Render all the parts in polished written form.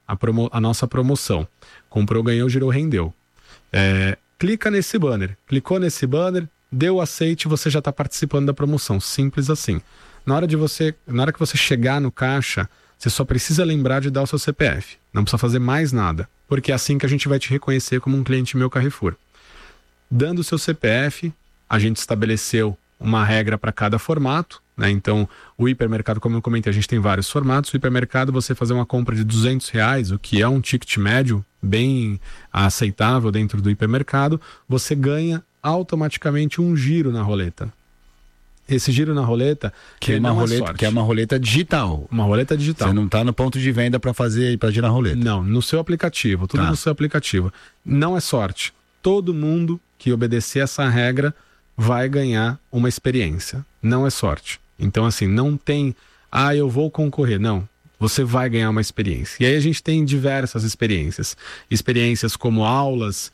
a nossa promoção. Comprou, ganhou, girou, rendeu. Clica nesse banner. Clicou nesse banner, deu o aceite, você já está participando da promoção. Simples assim. Na hora que você chegar no caixa, você só precisa lembrar de dar o seu CPF. Não precisa fazer mais nada. Porque é assim que a gente vai te reconhecer como um cliente Meu Carrefour. Dando o seu CPF, a gente estabeleceu uma regra para cada formato, né? Então, o hipermercado, como eu comentei, a gente tem vários formatos. O hipermercado, você fazer uma compra de R$200, o que é um ticket médio bem aceitável dentro do hipermercado, você ganha automaticamente um giro na roleta. Esse giro na roleta, que é uma roleta digital. Uma roleta digital. Você não está no ponto de venda para girar a roleta. Não, no seu aplicativo, tudo no seu aplicativo. Não é sorte. Todo mundo que obedecer essa regra vai ganhar uma experiência. Não é sorte. Então, assim, não tem, eu vou concorrer. Não, você vai ganhar uma experiência. E aí a gente tem diversas experiências. Experiências como aulas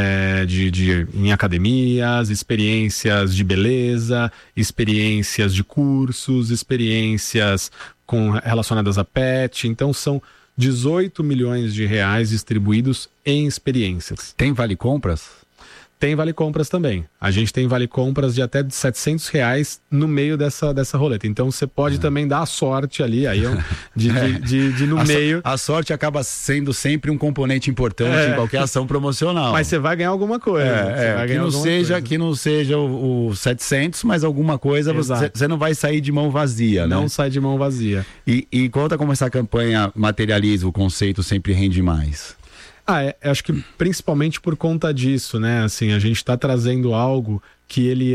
em academias, experiências de beleza, experiências de cursos, experiências relacionadas a pet. Então, são 18 milhões de reais distribuídos em experiências. Tem vale compras? Tem vale compras também. A gente tem vale compras de até R$700 no meio dessa roleta. Então você pode também dar a sorte ali, aí de no meio. A sorte acaba sendo sempre um componente importante em qualquer ação promocional. Mas você vai ganhar alguma coisa. Que não seja o 700, mas alguma coisa você não vai sair de mão vazia, né? Não sai de mão vazia. E conta como essa campanha materializa o conceito sempre rende mais. Acho que principalmente por conta disso, né? Assim, a gente está trazendo algo que ele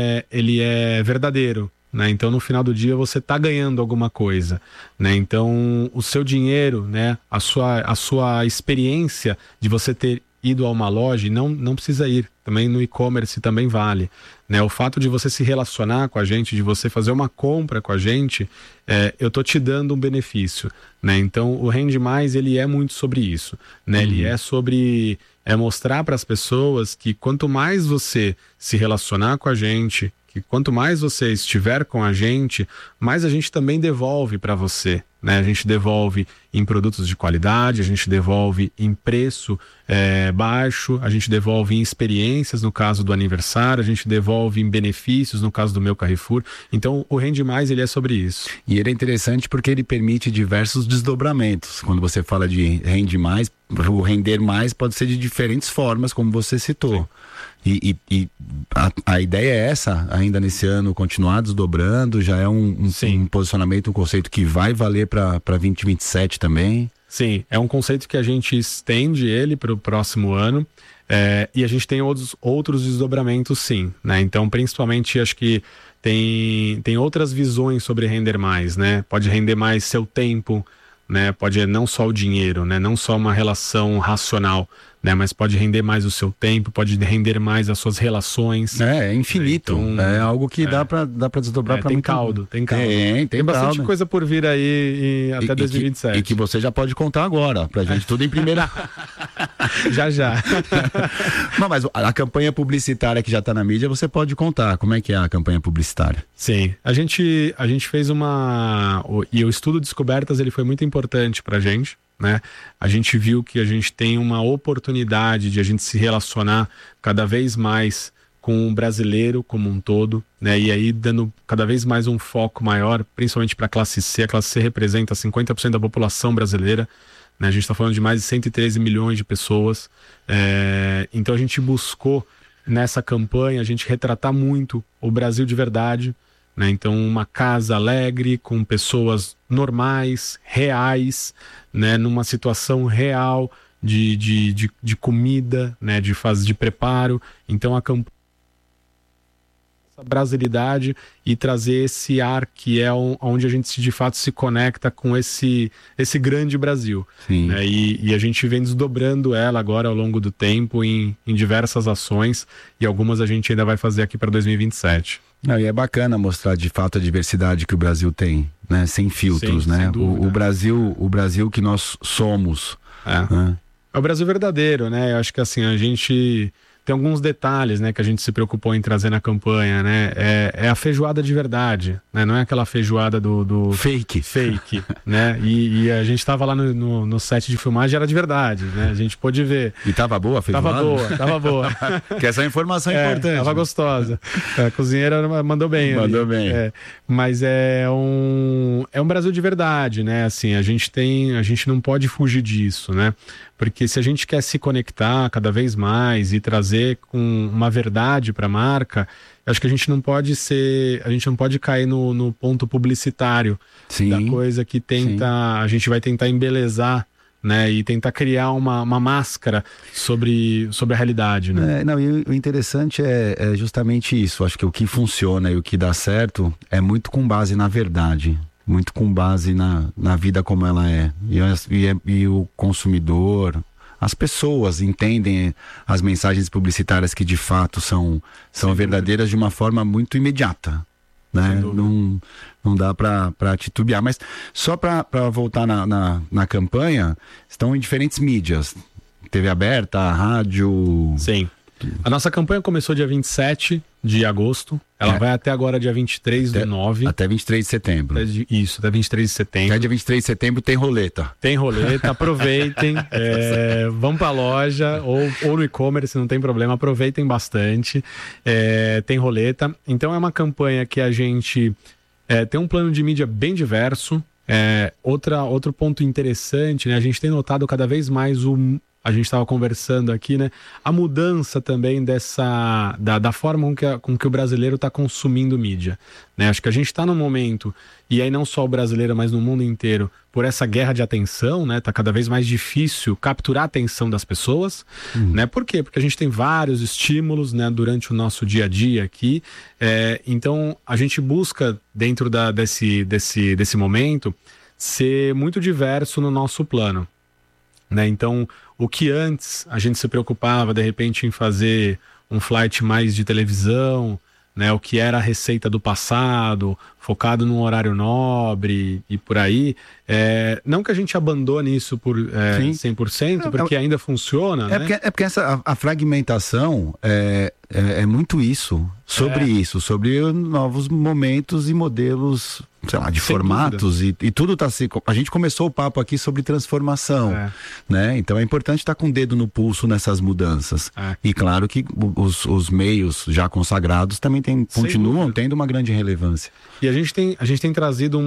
é verdadeiro, né? Então, no final do dia, você está ganhando alguma coisa, né? Então, o seu dinheiro, né? A sua experiência de você ter ido a uma loja, e não precisa ir. Também no e-commerce também vale, né? O fato de você se relacionar com a gente, de você fazer uma compra com a gente, eu tô te dando um benefício, né? Então o Rende Mais, ele é muito sobre isso, né? Ele é sobre mostrar para as pessoas que quanto mais você se relacionar com a gente, que quanto mais você estiver com a gente, mais a gente também devolve para você, né? A gente devolve em produtos de qualidade, a gente devolve em preço baixo, a gente devolve em experiências no caso do aniversário, a gente devolve em benefícios no caso do Meu Carrefour. Então o Rende Mais, ele é sobre isso. E ele é interessante porque ele permite diversos desdobramentos. Quando você fala de Rende Mais, o render mais pode ser de diferentes formas, como você citou. Sim. E a ideia é essa, ainda nesse ano, continuar desdobrando, já é um posicionamento, um conceito que vai valer para 2027 também. Sim, é um conceito que a gente estende ele para o próximo ano, e a gente tem outros desdobramentos, sim, né? Então, principalmente, acho que tem outras visões sobre render mais, né? Pode render mais seu tempo, né? Pode não só o dinheiro, né? Não só uma relação racional, né? Mas pode render mais o seu tempo, pode render mais as suas relações. É infinito. Então, é algo que dá pra desdobrar para muito. Tem caldo. Tem bastante caldo. Coisa por vir aí até 2027. E que você já pode contar agora, pra gente tudo em primeira. já. Não, mas a campanha publicitária que já tá na mídia, você pode contar. Como é que é a campanha publicitária? Sim. A gente fez e o estudo Descobertas, ele foi muito importante pra gente, né? A gente viu que a gente tem uma oportunidade de a gente se relacionar cada vez mais com o brasileiro como um todo, né? E aí dando cada vez mais um foco maior, principalmente para a classe C. A classe C representa 50% da população brasileira, né? A gente está falando de mais de 113 milhões de pessoas. Então a gente buscou nessa campanha a gente retratar muito o Brasil de verdade, né? Então uma casa alegre com pessoas normais, reais, né? Numa situação real de comida, né? De preparo. Então a campanha, essa brasilidade e trazer esse ar que é onde a gente de fato se conecta com esse grande Brasil. Sim. Né? E a gente vem desdobrando ela agora ao longo do tempo em diversas ações, e algumas a gente ainda vai fazer aqui para 2027. Não, e é bacana mostrar de fato a diversidade que o Brasil tem, né? Sem filtros, sim, né? Sem dúvida. O Brasil que nós somos. É o Brasil verdadeiro, né? Eu acho que assim, a gente tem alguns detalhes, né, que a gente se preocupou em trazer na campanha, né? É a feijoada de verdade, né? Não é aquela feijoada do fake, né? E a gente tava lá no set de filmagem, era de verdade, né? A gente pôde ver. E tava boa a feijoada? Tava boa. Que essa informação é importante. Tava gostosa. A cozinheira mandou bem. Mandou bem. Mas é um Brasil de verdade, né? Assim, a gente não pode fugir disso, né? Porque se a gente quer se conectar cada vez mais e trazer com uma verdade para a marca, acho que a gente não pode cair no ponto publicitário da coisa que a gente vai tentar embelezar, né, e tentar criar uma máscara sobre a realidade, né? E o interessante é justamente isso. Acho que o que funciona e o que dá certo é muito com base na verdade. Muito com base na vida como ela é. E o consumidor, as pessoas entendem as mensagens publicitárias que de fato são verdadeiras de uma forma muito imediata, né? Não dá para titubear. Mas só para voltar na campanha, estão em diferentes mídias. TV aberta, rádio... Sim. A nossa campanha começou dia 27 de agosto. Ela vai até agora dia 23/9. Até 23 de setembro. Até 23 de setembro. Até dia 23 de setembro tem roleta. Tem roleta, aproveitem. Vão pra loja ou no e-commerce, não tem problema. Aproveitem bastante. Tem roleta. Então é uma campanha que a gente tem um plano de mídia bem diverso. Outro ponto interessante, né? A gente tem notado cada vez mais a gente estava conversando aqui, né? A mudança também da forma com que o brasileiro está consumindo mídia, né? Acho que a gente está num momento, e aí não só o brasileiro, mas no mundo inteiro, por essa guerra de atenção, né? Tá cada vez mais difícil capturar a atenção das pessoas, né? Por quê? Porque a gente tem vários estímulos, né? Durante o nosso dia a dia aqui. Então, a gente busca, dentro desse momento, ser muito diverso no nosso plano, né? Então, o que antes a gente se preocupava, de repente, em fazer um flight mais de televisão, né? O que era a receita do passado, focado num horário nobre e por aí. Não que a gente abandone isso por 100%, porque ainda funciona, né? Porque a fragmentação é muito isso, sobre novos momentos e modelos, sei lá, de Sem formatos e tudo tá assim. A gente começou o papo aqui sobre transformação, né? Então é importante estar com o dedo no pulso nessas mudanças. E claro que os meios já consagrados também continuam tendo uma grande relevância. E a gente tem trazido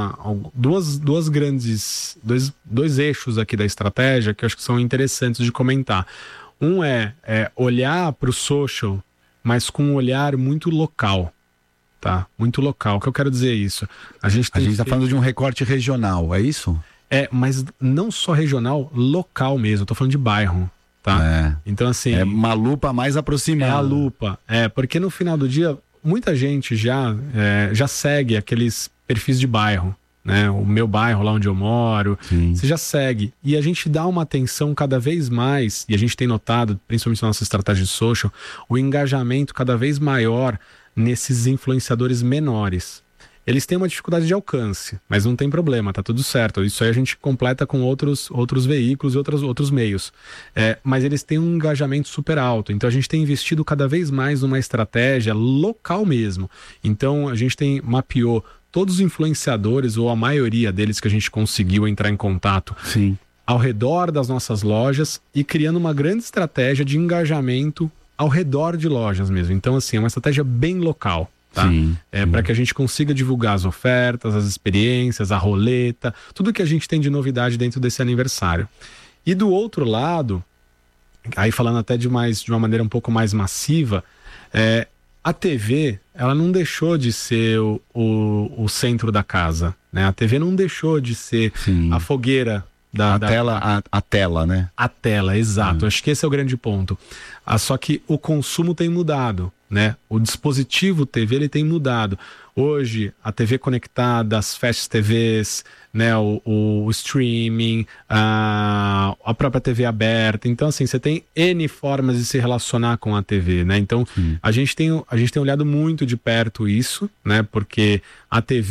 dois eixos aqui da estratégia que eu acho que são interessantes de comentar. Um é olhar para o social, mas com um olhar muito local, tá? Muito local. O que eu quero dizer é isso? A gente está falando de um recorte regional, é isso? Mas não só regional, local mesmo. Eu tô falando de bairro, tá? Então, assim... É uma lupa mais aproximada. É a lupa. Porque no final do dia, muita gente já segue aqueles perfis de bairro, né? O meu bairro, lá onde eu moro, você já segue. E a gente dá uma atenção cada vez mais, e a gente tem notado, principalmente na nossa estratégia de social, o engajamento cada vez maior nesses influenciadores menores. Eles têm uma dificuldade de alcance, mas não tem problema, tá tudo certo. Isso aí a gente completa com outros veículos e outros meios. Mas eles têm um engajamento super alto. Então a gente tem investido cada vez mais numa estratégia local mesmo. Então a gente mapeou todos os influenciadores, ou a maioria deles que a gente conseguiu entrar em contato ao redor das nossas lojas e criando uma grande estratégia de engajamento ao redor de lojas mesmo. Então, assim, é uma estratégia bem local, tá? Para que a gente consiga divulgar as ofertas, as experiências, a roleta, tudo que a gente tem de novidade dentro desse aniversário. E do outro lado, aí falando até de uma maneira um pouco mais massiva, a TV, ela não deixou de ser o centro da casa, né? A TV não deixou de ser a fogueira a tela, né? A tela, exato. Acho que esse é o grande ponto. Só que o consumo tem mudado, né? O dispositivo TV, ele tem mudado. Hoje, a TV conectada, as fast TVs, né? O streaming, a própria TV aberta. Então, assim, você tem N formas de se relacionar com a TV, né? Então, a gente tem olhado muito de perto isso, né? Porque a TV...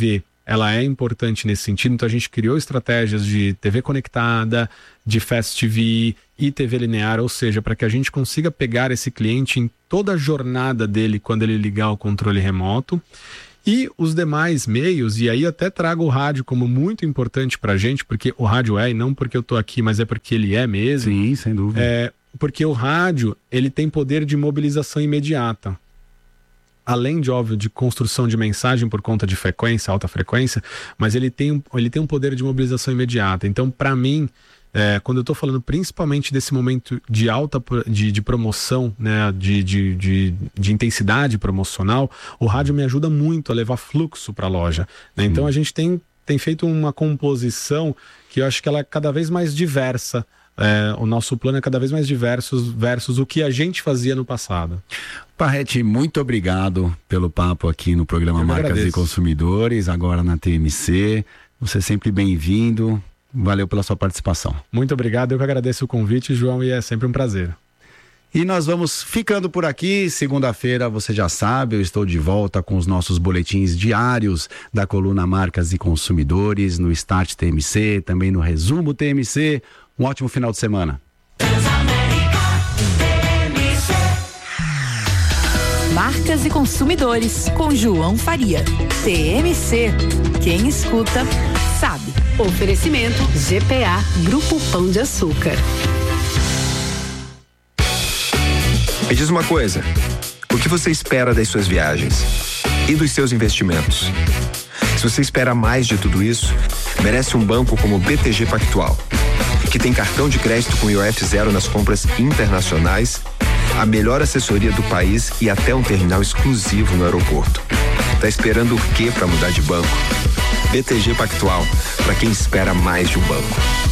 ela é importante nesse sentido. Então a gente criou estratégias de TV conectada, de Fast TV e TV linear, ou seja, para que a gente consiga pegar esse cliente em toda a jornada dele quando ele ligar o controle remoto. E os demais meios, e aí até trago o rádio como muito importante pra gente, porque o rádio e não porque eu tô aqui, mas é porque ele é mesmo. Sim, sem dúvida. Porque o rádio, ele tem poder de mobilização imediata. Além de, óbvio, de construção de mensagem por conta de frequência, alta frequência, mas ele tem um poder de mobilização imediata. Então, para mim, quando eu estou falando principalmente desse momento de alta de promoção, né, de intensidade promocional, o rádio me ajuda muito a levar fluxo para a loja, né? Então a gente tem feito uma composição que eu acho que ela é cada vez mais diversa. O nosso plano é cada vez mais diverso versus o que a gente fazia no passado. Parretti, muito obrigado pelo papo aqui no programa Marcas e Consumidores, agora na TMC. Você é sempre bem-vindo. Valeu pela sua participação. Muito obrigado, eu que agradeço o convite, João, e é sempre um prazer. E nós vamos ficando por aqui. Segunda-feira, você já sabe, eu estou de volta com os nossos boletins diários da coluna Marcas e Consumidores, no Start TMC, também no Resumo TMC. Um ótimo final de semana. Marcas e Consumidores, com João Faria. TMC. Quem escuta, sabe. Oferecimento GPA, Grupo Pão de Açúcar. Me diz uma coisa, o que você espera das suas viagens e dos seus investimentos? Se você espera mais de tudo isso, merece um banco como o BTG Pactual, que tem cartão de crédito com IOF zero nas compras internacionais, a melhor assessoria do país e até um terminal exclusivo no aeroporto. Tá esperando o quê para mudar de banco? BTG Pactual, para quem espera mais de um banco.